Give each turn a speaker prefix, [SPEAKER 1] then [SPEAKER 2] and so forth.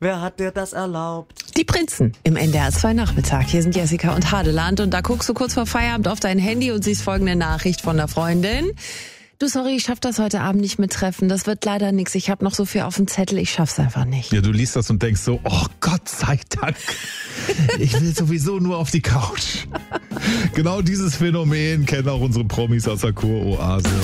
[SPEAKER 1] Wer hat dir das erlaubt?
[SPEAKER 2] Die Prinzen im NDR 2 Nachmittag. Hier sind Jessica und Hadeland und da guckst du kurz vor Feierabend auf dein Handy und siehst folgende Nachricht von der Freundin. Du, sorry, ich schaff das heute Abend nicht mit Treffen. Das wird leider nichts. Ich habe noch so viel auf dem Zettel. Ich schaff's einfach nicht.
[SPEAKER 3] Ja, du liest das und denkst so, oh Gott sei Dank. Ich will sowieso nur auf die Couch. Genau dieses Phänomen kennen auch unsere Promis aus der Kuroase.